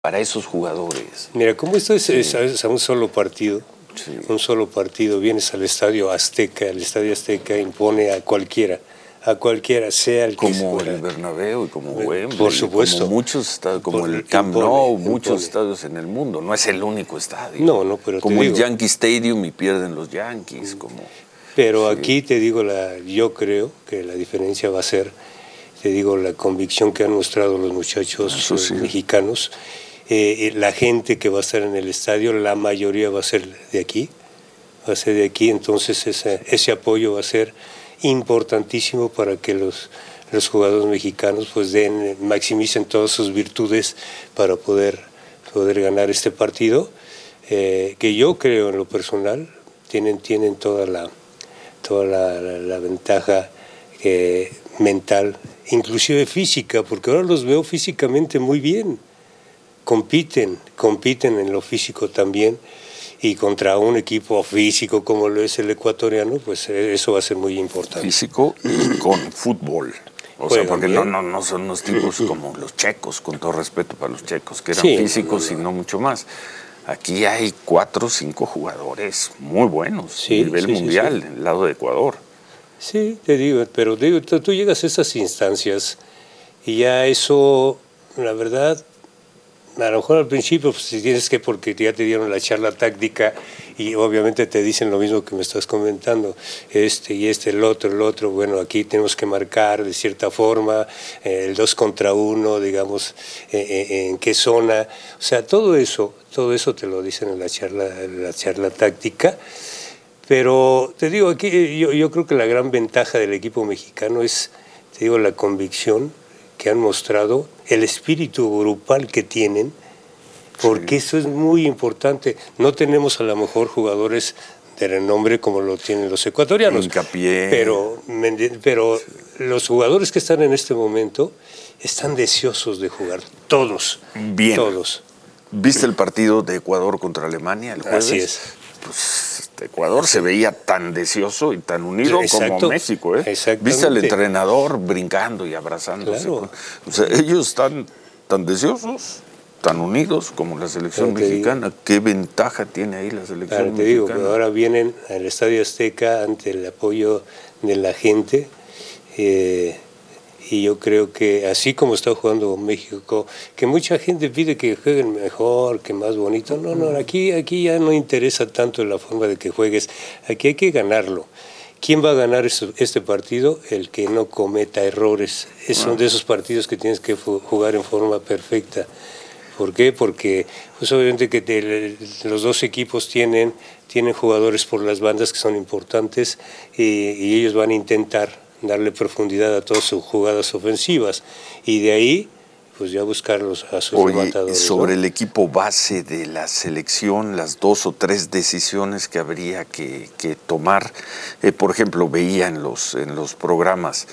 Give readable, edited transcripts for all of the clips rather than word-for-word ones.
para esos jugadores? Mira, como esto es a un solo partido, Sí. un solo partido, vienes al Estadio Azteca, el Estadio Azteca impone a cualquiera, sea el que Como fuera. el Bernabéu y como Wembley, Por supuesto. como muchos estadios, como el Camp Impone, Nou, muchos impone. estadios en el mundo. No es el único estadio. No, pero como te el digo. Yankee Stadium y pierden los Yankees. Pero sí. aquí te digo, yo creo que la diferencia va a ser, te digo, la convicción que han mostrado los muchachos mexicanos. La gente que va a estar en el estadio, la mayoría va a ser de aquí. Entonces ese apoyo va a ser importantísimo para que los jugadores mexicanos pues maximicen todas sus virtudes para poder ganar este partido, que yo creo en lo personal tienen toda la ventaja mental, inclusive física, porque ahora los veo físicamente muy bien, compiten en lo físico también, y contra un equipo físico como lo es el ecuatoriano, pues eso va a ser muy importante. Físico y con fútbol. Juegan porque bien. no son unos tipos como los checos, con todo respeto para los checos, que eran físicos y no mucho más. Aquí hay 4 o 5 jugadores muy buenos, a nivel mundial, en el lado de Ecuador. Sí, te digo, pero tú llegas a esas instancias y ya eso, la verdad, a lo mejor al principio pues, si tienes que, porque ya te dieron la charla táctica y obviamente te dicen lo mismo que me estás comentando, el otro, bueno, aquí tenemos que marcar de cierta forma, el 2 contra 1, digamos, en qué zona, o sea, todo eso te lo dicen en la charla táctica. Pero te digo, aquí yo creo que la gran ventaja del equipo mexicano es, te digo, la convicción que han mostrado, el espíritu grupal que tienen, porque eso es muy importante. No tenemos a lo mejor jugadores de renombre como lo tienen los ecuatorianos. Hincapié. Pero los jugadores que están en este momento están deseosos de jugar, todos. Bien. Todos. ¿Viste el partido de Ecuador contra Alemania el jueves? Así es. Pues Ecuador se veía tan deseoso y tan unido como México, ¿eh? Exactamente. ¿Viste al entrenador brincando y abrazándose? Claro. O sea, ellos están tan deseosos, tan unidos como la selección mexicana. ¿Qué ventaja tiene ahí la selección mexicana? Te digo, que ahora vienen al Estadio Azteca ante el apoyo de la gente, y yo creo que así como está jugando México, que mucha gente pide que jueguen mejor, que más bonito, no, aquí ya no interesa tanto la forma de que juegues, aquí hay que ganarlo. ¿Quién va a ganar este partido? El que no cometa errores. Son de esos partidos que tienes que jugar en forma perfecta. ¿Por qué? Porque pues obviamente que los dos equipos tienen jugadores por las bandas que son importantes, y ellos van a intentar darle profundidad a todas sus jugadas ofensivas, y de ahí pues ya buscarlos a sus rematadores. Sobre el equipo base de la selección, las 2 o 3 decisiones que habría que tomar, por ejemplo, veía en los programas,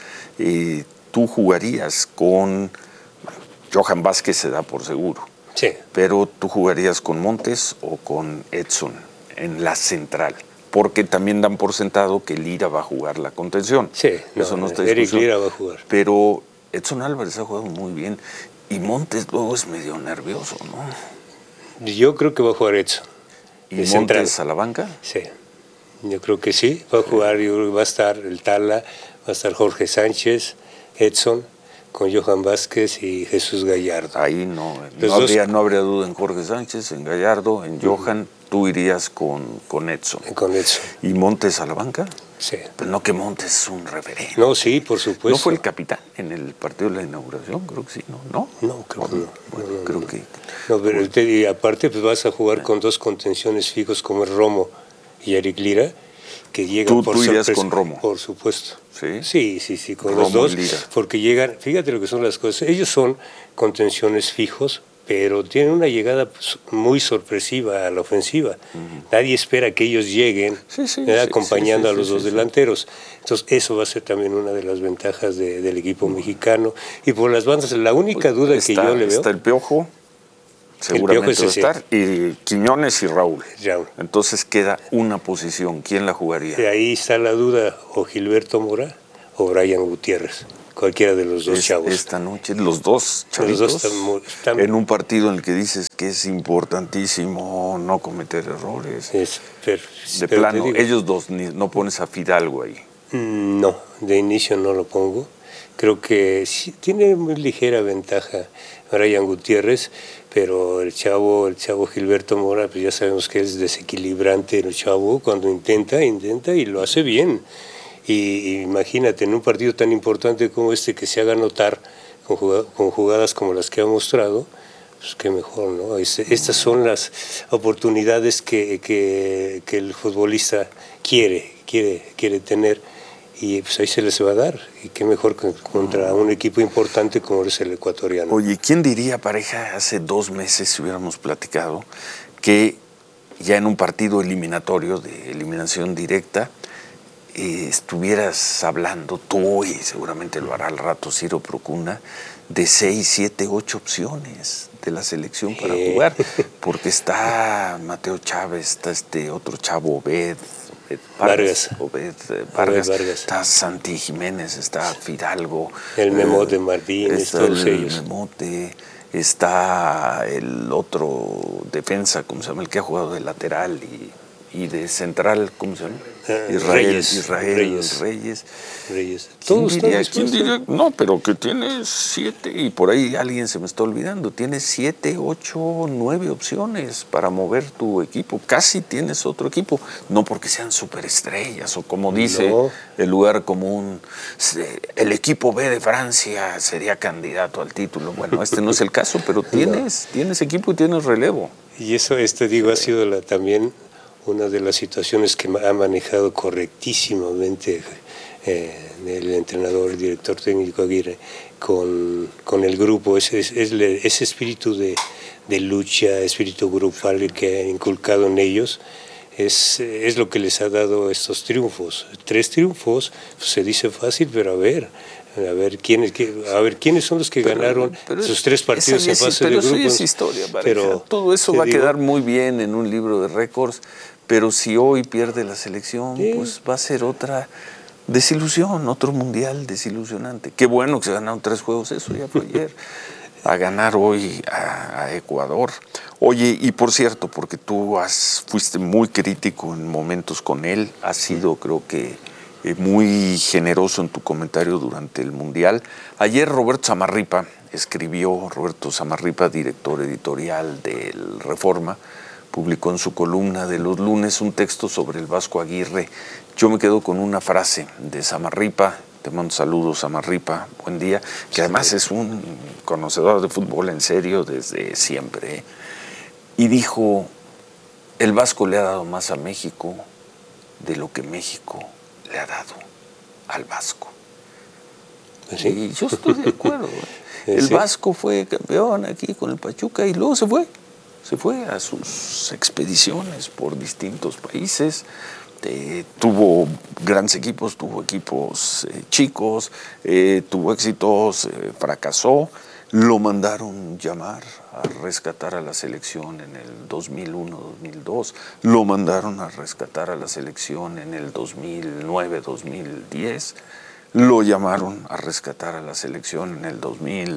tú jugarías con Johan Vázquez, se da por seguro. Sí. Pero tú jugarías con Montes o con Edson en la central, porque también dan por sentado que Lira va a jugar la contención. Sí, eso no está Eric Lira va a jugar. Pero Edson Álvarez ha jugado muy bien y Montes luego es medio nervioso, ¿no? Yo creo que va a jugar Edson. ¿Y Montes a la banca? Sí, yo creo que sí, va a jugar, yo creo que va a estar el Tala, va a estar Jorge Sánchez, Edson, con Johan Vázquez y Jesús Gallardo. Ahí no habría duda en Jorge Sánchez, en Gallardo, en Johan. Tú irías con Edson. Con Edson. ¿Y Montes a la banca? Sí. Pues no, que Montes es un referente. No, sí, por supuesto. ¿No fue el capitán en el partido de la inauguración? Creo que sí, ¿no? No, creo que no. Bueno, creo que... No, pero y aparte pues vas a jugar con 2 contenciones fijos como es Romo y Eric Lira, que llegan por sorpresa. ¿Tú irías con Romo? Por supuesto. ¿Sí? Sí, con Romo los dos. Lira. Porque llegan, fíjate lo que son las cosas, ellos son contenciones fijos, pero tienen una llegada muy sorpresiva a la ofensiva. Nadie espera que ellos lleguen acompañando a los dos delanteros. Entonces eso va a ser también una de las ventajas del equipo mexicano. Y por las bandas, la única duda que yo le veo... Está el Piojo, seguramente va a estar, y Quiñones y Raúl. Entonces queda una posición. ¿Quién la jugaría? De ahí está la duda, o Gilberto Mora o Brian Gutiérrez. cualquiera de los dos chavos. Esta noche, los dos chavitos, están en un partido en el que dices que es importantísimo no cometer errores. De plano, ellos dos, no pones a Fidalgo ahí. No, de inicio no lo pongo. Creo que sí, tiene muy ligera ventaja Brian Gutiérrez, pero el chavo Gilberto Mora, pues ya sabemos que es desequilibrante el chavo cuando intenta y lo hace bien. Y imagínate, en un partido tan importante como este, que se haga notar con jugadas como las que ha mostrado, pues qué mejor, ¿no? Estas son las oportunidades que el futbolista quiere tener, y pues ahí se les va a dar. Y qué mejor que contra un equipo importante como es el ecuatoriano. Oye, ¿quién diría, pareja, hace 2 meses si hubiéramos platicado que ya en un partido eliminatorio de eliminación directa estuvieras hablando tú, y seguramente lo hará al rato Ciro Procuna, de 6, 7, 8 opciones de la selección para jugar? Porque está Mateo Chávez, está este otro chavo, Obed Vargas, está Santi Jiménez, está Fidalgo, el Memote Martínez, todos ellos. El Memote, está el otro defensa, ¿cómo se llama? El que ha jugado de lateral y de central, ¿cómo se llama? Reyes. Todos ¿Quién diría? No, pero que tiene 7, y por ahí alguien se me está olvidando, tienes 7, 8, 9 opciones para mover tu equipo. Casi tienes otro equipo, no porque sean superestrellas o como dice el lugar común, el equipo B de Francia sería candidato al título. Bueno, este no es el caso, pero tienes equipo y tienes relevo. Y eso, ha sido también una de las situaciones que ha manejado correctísimamente el entrenador, el director técnico Aguirre con el grupo, ese espíritu de lucha, espíritu grupal que ha inculcado en ellos, es lo que les ha dado estos triunfos. 3 triunfos, pues se dice fácil, pero a ver quiénes son los que ganaron esos 3 partidos en fase de grupos. Pero eso es historia, pero todo eso va a quedar muy bien en un libro de récords, pero si hoy pierde la selección, pues va a ser otra desilusión, otro mundial desilusionante. Qué bueno que se ganaron 3 juegos, eso ya fue ayer. A ganar hoy a Ecuador. Oye, y por cierto, porque tú fuiste muy crítico en momentos con él, has sido, creo que, muy generoso en tu comentario durante el Mundial. Ayer Roberto Samarripa, director editorial del Reforma, publicó en su columna de los lunes un texto sobre el Vasco Aguirre. Yo me quedo con una frase de Samarripa. Te mando saludos, Samarripa, buen día, que además es un conocedor de fútbol en serio desde siempre. Y dijo, el Vasco le ha dado más a México de lo que México le ha dado al Vasco. ¿Sí? Y yo estoy de acuerdo. El Vasco fue campeón aquí con el Pachuca y luego se fue a sus expediciones por distintos países. Tuvo grandes equipos, tuvo equipos chicos, tuvo éxitos, fracasó. Lo mandaron llamar a rescatar a la selección en el 2001-2002. Lo mandaron a rescatar a la selección en el 2009-2010. Lo llamaron a rescatar a la selección en el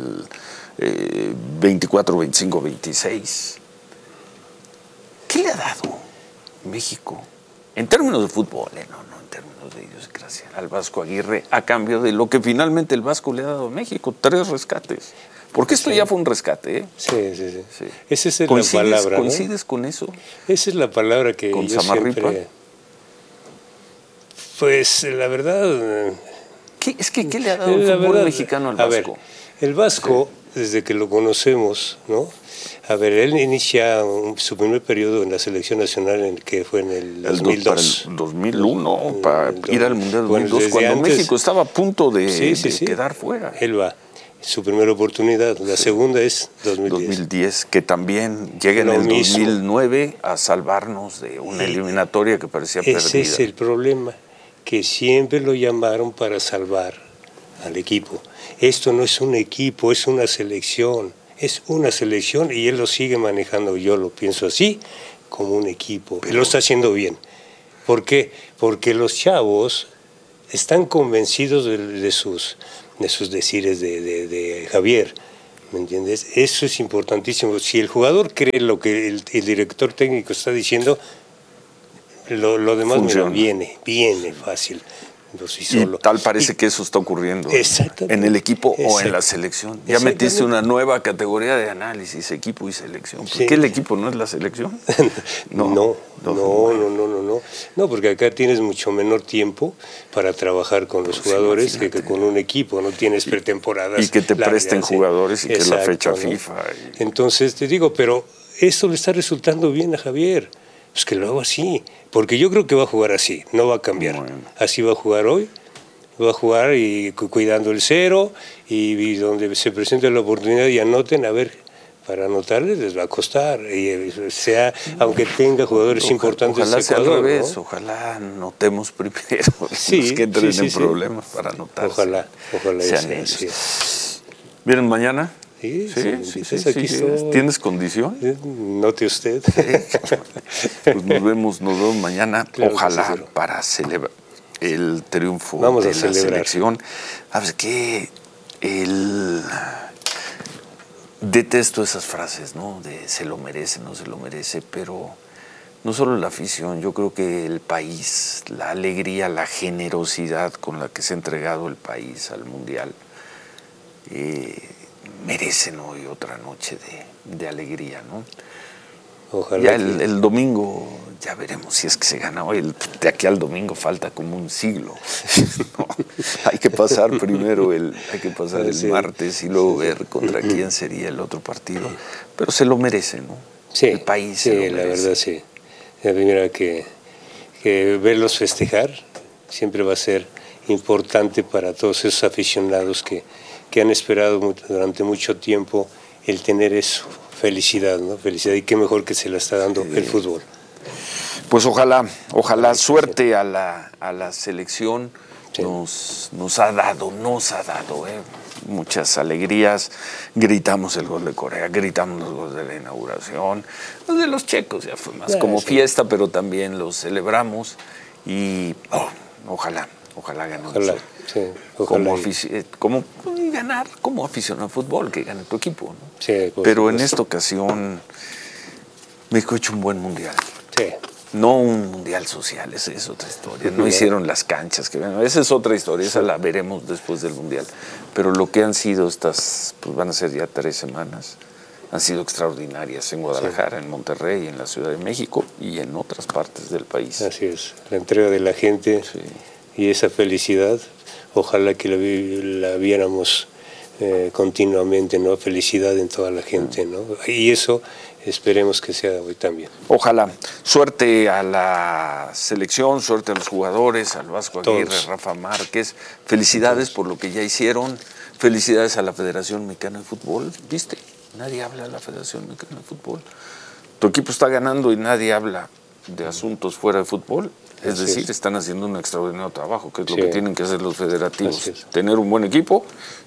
2024, 25, 26. ¿Qué le ha dado México? En términos de fútbol, no en términos de idiosincrasia, al Vasco Aguirre, a cambio de lo que finalmente el Vasco le ha dado a México, 3 rescates. Porque esto ya fue un rescate, ¿eh? Sí. Esa es la palabra, ¿no? ¿Coincides con eso? Esa es la palabra que ¿Con yo Samarripa? siempre... Pues la verdad... ¿Qué le ha dado el fútbol mexicano al Vasco? A ver, el Vasco, desde que lo conocemos, ¿no? A ver, él inicia su primer periodo en la selección nacional, que fue en el 2002. Para el 2001, para ir al Mundial 2002, cuando antes, México estaba a punto de quedar fuera. Él va, su primera oportunidad. La segunda es 2010, que también llega en el 2009 a salvarnos de una eliminatoria que parecía perdida. Ese es el problema, que siempre lo llamaron para salvar al equipo. Esto no es un equipo, es una selección. Es una selección y él lo sigue manejando, yo lo pienso así, como un equipo. Él lo está haciendo bien. ¿Por qué? Porque los chavos están convencidos de esos decires de Javier, ¿me entiendes? Eso es importantísimo. Si el jugador cree lo que el director técnico está diciendo, lo demás viene fácil. Y tal parece que eso está ocurriendo en el equipo o en la selección. Ya metiste una nueva categoría de análisis, equipo y selección. ¿Por qué el equipo no es la selección? No, porque acá tienes mucho menor tiempo para trabajar con los jugadores que con un equipo. No tienes pretemporadas. Y que te presten jugadores y que es la fecha FIFA. Entonces te digo, pero esto le está resultando bien a Javier. Pues que lo hago así, porque yo creo que va a jugar así, no va a cambiar. Bueno. Así va a jugar hoy, va a jugar y cuidando el cero, y donde se presente la oportunidad y anoten, a ver, para anotarles les va a costar, aunque tenga jugadores importantes. Ojalá sea al revés, ¿no? Ojalá anotemos primero, los que entren en problemas para anotar. Ojalá sean ellos. ¿Vienen mañana? Sí. ¿Tienes condición? Note usted. Pues nos vemos mañana, claro, ojalá para celebrar el triunfo de la selección. ¿Sabes qué? Detesto esas frases, ¿no? De se lo merece, no se lo merece, pero no solo la afición, yo creo que el país, la alegría, la generosidad con la que se ha entregado el país al Mundial, merecen hoy otra noche de alegría, ¿no? Ojalá. Ya el domingo, ya veremos si es que se gana hoy. De aquí al domingo falta como un siglo. No, hay que pasar primero el martes y luego ver contra quién sería el otro partido. Pero se lo merece, ¿no? Sí, el país se lo merece. La verdad sí. La primera que verlos festejar siempre va a ser importante para todos esos aficionados que han esperado durante mucho tiempo el tener eso, felicidad, ¿no? Felicidad, y qué mejor que se la está dando el fútbol. Pues ojalá suerte a la selección. Sí. Nos ha dado muchas alegrías. Gritamos el gol de Corea, gritamos los goles de la inauguración. Los de los checos ya fue más como fiesta, pero también los celebramos y ojalá ganemos. Sí, como ganar como aficionado al fútbol, que gane tu equipo, ¿no? Sí, pero en esta ocasión México ha hecho un buen mundial. Sí. No un mundial social, esa es otra historia. No hicieron las canchas, esa es otra historia, esa la veremos después del mundial. Pero lo que han sido estas, pues van a ser ya 3 semanas, han sido extraordinarias en Guadalajara, en Monterrey, en la Ciudad de México y en otras partes del país. Así es, la entrega de la gente y esa felicidad. Ojalá que la viéramos continuamente, ¿no? Felicidad en toda la gente, ¿no? Y eso esperemos que sea hoy también. Ojalá. Suerte a la selección, suerte a los jugadores, al Vasco Aguirre, Todos. Rafa Márquez. Felicidades por lo que ya hicieron. Felicidades a la Federación Mexicana de Fútbol. ¿Viste? Nadie habla de la Federación Mexicana de Fútbol. Tu equipo está ganando y nadie habla de asuntos fuera de fútbol. Es decir, están haciendo un extraordinario trabajo, que es lo que tienen que hacer los federativos. Tener un buen equipo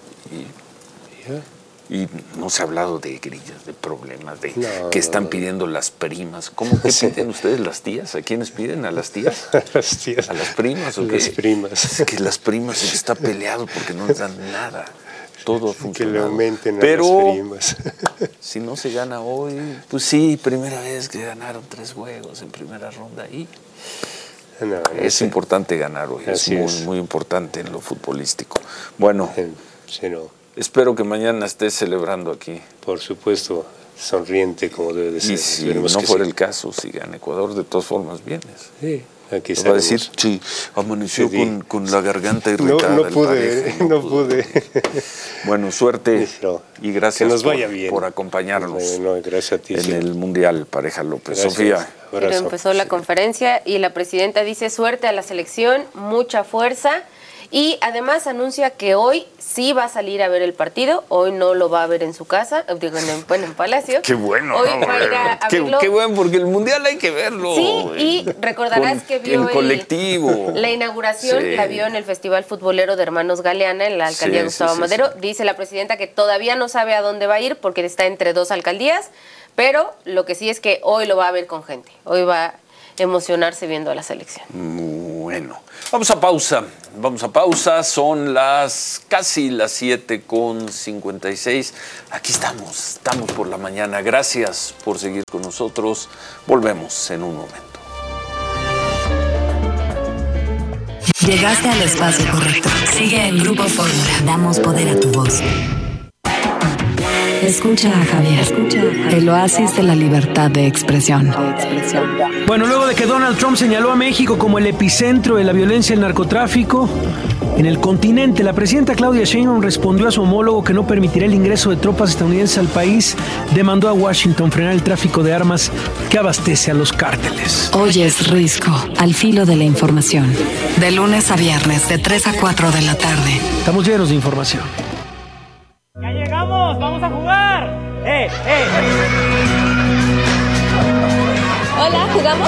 y no se ha hablado de grillas, de problemas, que están pidiendo las primas. ¿Cómo que piden ustedes las tías? ¿A quiénes piden? ¿A las tías? A las tías. ¿A las primas o qué? Las primas. Es que las primas se está peleado porque no les dan nada. Todo ha funcionado. Que le aumenten pero a las primas. Si no se gana hoy, pues sí, primera vez que ganaron 3 juegos en primera ronda y es importante ganar hoy, es muy importante en lo futbolístico. Bueno, espero que mañana estés celebrando aquí. Por supuesto, sonriente como debe de ser. Y si no fuera el caso, si gana Ecuador, de todas formas vienes. Sí, aquí va a decir, sí, amaneció con la garganta irritada. No pude. Bueno, suerte y gracias que nos vaya bien por acompañarnos gracias a ti, en el Mundial, Pareja López. Gracias. Sofía. Pero empezó la conferencia y la presidenta dice suerte a la selección, mucha fuerza. Y además anuncia que hoy sí va a salir a ver el partido. Hoy no lo va a ver en su casa, digo, en Palacio. Qué bueno. Hoy va a ir a verlo. Qué bueno, porque el Mundial hay que verlo. Sí, y recordarás que vio en colectivo. La inauguración la vio en el Festival Futbolero de Hermanos Galeana en la alcaldía Gustavo Madero. Dice la presidenta que todavía no sabe a dónde va a ir porque está entre 2 alcaldías, pero lo que sí es que hoy lo va a ver con gente. Hoy va a emocionarse viendo a la selección. Bueno. Bueno, vamos a pausa, son casi las 7:56. Aquí estamos por la mañana. Gracias por seguir con nosotros. Volvemos en un momento. Llegaste al espacio correcto. Sigue en Grupo Fórmula. Damos poder a tu voz. Escucha a Javier, el oasis de la libertad de expresión. Bueno, luego de que Donald Trump señaló a México como el epicentro de la violencia y el narcotráfico en el continente, la presidenta Claudia Sheinbaum respondió a su homólogo que no permitirá el ingreso de tropas estadounidenses al país. Demandó a Washington frenar el tráfico de armas que abastece a los cárteles. Hoy es Risco, al filo de la información. De lunes a viernes, de 3 a 4 de la tarde. Estamos llenos de información. ¡Ya llegamos! ¡Vamos a jugar! Hola, ¿jugamos?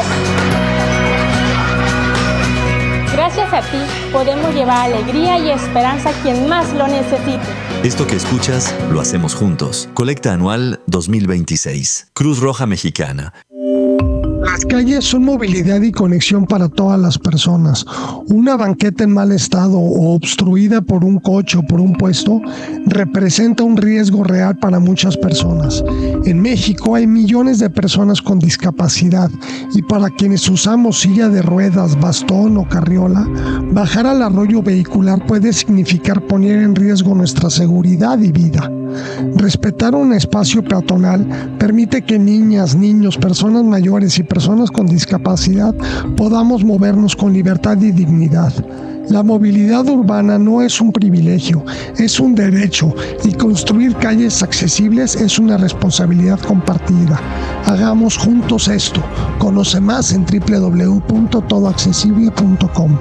Gracias a ti podemos llevar alegría y esperanza a quien más lo necesite. Esto que escuchas lo hacemos juntos. Colecta anual 2026. Cruz Roja Mexicana. Las calles son movilidad y conexión para todas las personas. Una banqueta en mal estado o obstruida por un coche o por un puesto representa un riesgo real para muchas personas. En México hay millones de personas con discapacidad y para quienes usamos silla de ruedas, bastón o carriola, bajar al arroyo vehicular puede significar poner en riesgo nuestra seguridad y vida. Respetar un espacio peatonal permite que niñas, niños, personas mayores y personas con discapacidad podamos movernos con libertad y dignidad. La movilidad urbana no es un privilegio, es un derecho y construir calles accesibles es una responsabilidad compartida. Hagamos juntos esto. Conoce más en www.todoaccesible.com.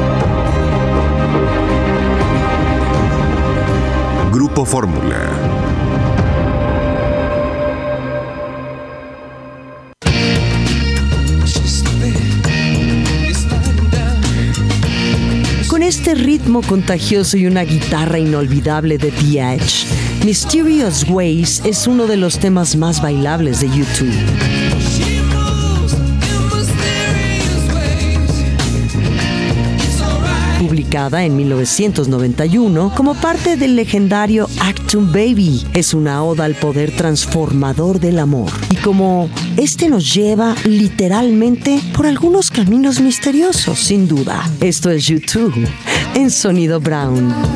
Grupo Fórmula. Con este ritmo contagioso y una guitarra inolvidable de The Edge, Mysterious Ways es uno de los temas más bailables de YouTube. Publicada en 1991 como parte del legendario Achtung Baby, es una oda al poder transformador del amor y como este nos lleva literalmente por algunos caminos misteriosos, sin duda. Esto es YouTube en Sonido Brown.